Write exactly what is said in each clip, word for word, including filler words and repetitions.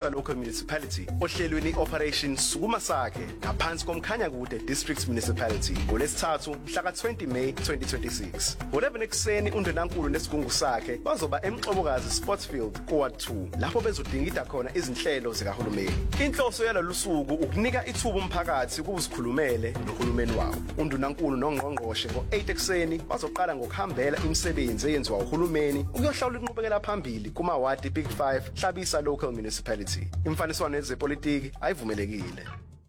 Thabisa Local Municipality ohlelweni Operation Sukuma Sakhe ngaphansi komkhanya kude District Municipality ngolesithathu mhla twenty May twenty twenty-six. Ngo-eleven ekseni uNdunankulu nesigungu sakhe bazoba eMxobokazi Sports Field Quad two lapho bezodingida khona izinhlelo zikahulumeni. Inhloso yalolu suku ukunika ithuba umphakathi ukuzikhulumele nohulumeni wawo. uNdunankulu noNgqongqoshe ngo-eight ekseni bazoqala ngokuhambela imisebenzi eyenziwa uhulumeni ukuyohlawula inqubekela phambili kuma-wadi Big Five Thabisa Local Municipality. Imfaniswano yezepolitiki ayivumelekile.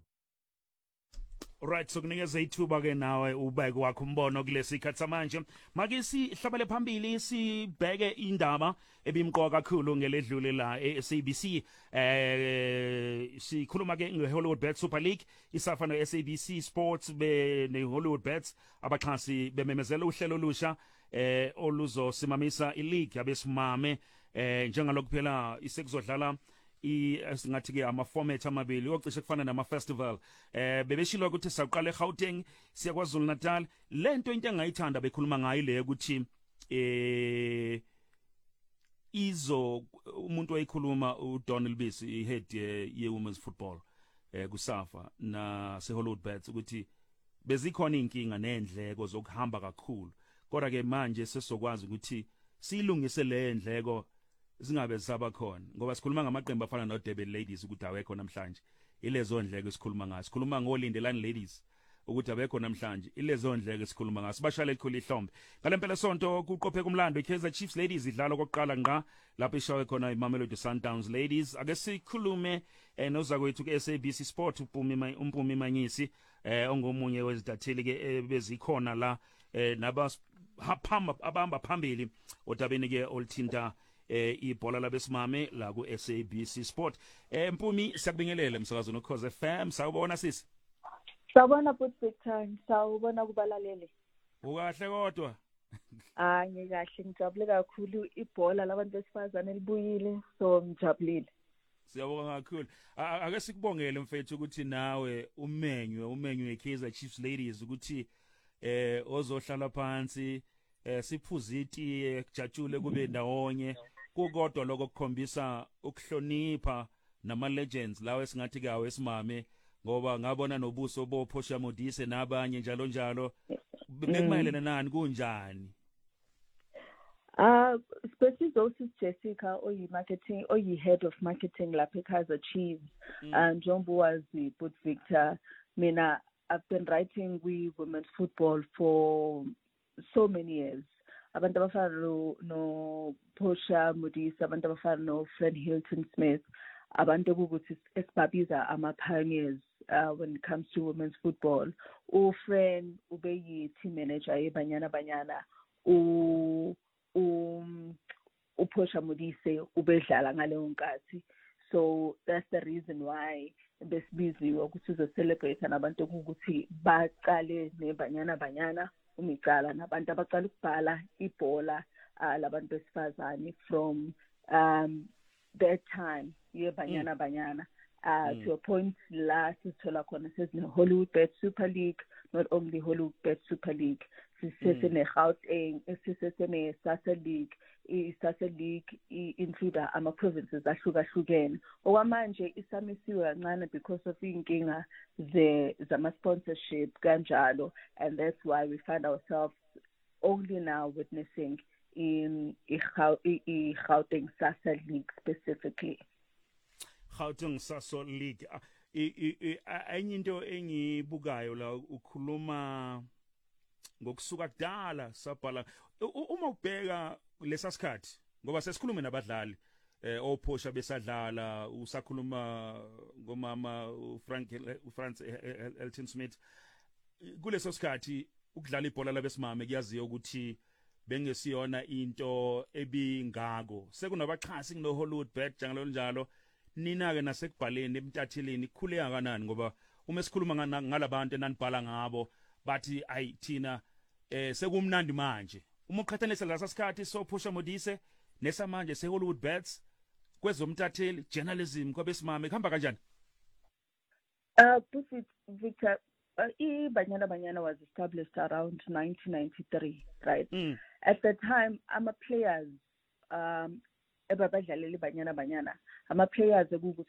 Right, so kunikeza ithuba ke nawe ubeke wakho umbono kulesi khathi manje. Make sihlabele phambili sibheke indaba ebimqoka kakhulu ngeledlule la e-S A B C. Eh sikhuluma ke ngeHollywood Bet Super League, isafa no S A B C Sports be neHollywood Bet abaxhasi bememezela uhlelo olusha eh oluzosimamisa ileague yabesimame eh njengalokho phela isekuzodlala isingathi ke ama format amabili ocishe kufana nama festival eh bebeshilo ukuthi saqala eGauteng siya kwaZulu Natal. Lento into engayithanda bekhuluma ngayo le ukuthi eh izo umuntu oyikhuluma uDon Elbisi ihead ye women's football eh kusafa na seHollywood Bets ukuthi bezikhona inkinga nendleko zokuhamba kakhulu, kodwa ke manje sesizokwazi ukuthi silungise le ndleko zingabe zisaba khona, ngoba sikhuluma ngamaqembu afana no Durban Ladies ukuthi awekho namhlanje. Ilezo ndleko esikhuluma ngazo, sikhuluma ngoLindelani Ladies ukuthi abekho namhlanje. Ilezo ndleko esikhuluma ngazo. Bashale likhulu ihlombe ngalempela sonto kuqophe kumlando iKaizer Chiefs Ladies idlala kokuqala ngqa lapho ishawe khona iMamelodi Sundowns Ladies. Ake sikhulume eh, nozakwethu ke S A B C Sport umpumi umpumi Manyisi eh ongomunye wezidatheli ke bezikhona la eh naba hapamba abamba phambili odabeni ke olthinta eh ibhola labesimame la ku S A B C Sport. Eh Mpumi siyakubingelele msakazo no Cause F M. Sawubona sisi? Sawubona but Victor, sawubona kubalaleli. Ukahle kodwa? Ah ngikahle, ngijabule kakhulu ibhola labantu besifazane libuyile, so ngijabulile. Siyabonga kakhulu. Ake sikubongele mfethu ukuthi nawe umenywe umenywe eKaizer Chiefs Ladies ukuthi eh ozohlala phansi eh siphuziti kujatshule kube ndawonye kukodwa lokho kukhombisa ukuhlonipha nama legends lawe singathi kawe esimame, ngoba ngabona nobuso boPhosha Modise nabanye njalo njalo. Bekumayelana nani kunjani? Ah specifically Jessica oyi marketing oyi head of marketing lapha eKaizer Chiefs and Jombo was the but Victor. Mina I've been writing with women's football for so many years. Abantu abafana no, no Phosha Modise, abantu abafana no Fred Hilton Smith, abantu ukuthi esibabiza ama pioneers uh, when it comes to women's football. uFriend ubeyi team manager eBanyana Banyana, u um uPhosha Modise ubedlala ngaleyo nkathi. So that's the reason why besibiziwe ukuthi uzo celebrate nabantu ukuthi baqale neBanyana Banyana umicala nabantu abaqala ukubhala ibhola labantu besifazane from um that time yeBanyana Banyana uh mm. to a point la sithola khona sesine Hollywood Bet Super League, not only Hollywood Bet Super League, sisesene Gauteng, sisesene Sasa League. I-Sasa League include ama provinces ahlukahlukene. Okwamanje isamisiwe kancane because of inkinga ze zama sponsorship kanjalo, and that's why we find ourselves only now witnessing in i-Gauteng Sasa League specifically. Gauteng Sasa League. Enye into engibukayo la ukhuluma ngokusuka kudala sabhala uma ubheka lesa sikhathi, ngoba sesikhulume nabadlali eh oPhosha besadlala, usakhuluma ngomama uFrank uFrance Elton Smith. Kuleso sikhathi ukudlala ibhola labesimame kuyaziyo ukuthi bengesiyona into ebingako. Sekunabaxhasi kuno Hollywood Bet njalo njalo. Nina ke nasekubhaleni emtatheleni kukhuleka kanani, ngoba uma sikhuluma ngalabantu enanibhala ngabo bathi ayi thina eh sekumnandi manje. Uma uqhathanisa lasa sikhathi soPhosha Modise nesamanje seHollywood Bets kwezomtatheli journalism kwabesimame kuhamba kanjani? Uh Victor, uh, iBanyana Banyana was established around nineteen ninety-three, right? Mm. At the time, I'm a players um ebabadlalela iBanyana Banyana. Ama players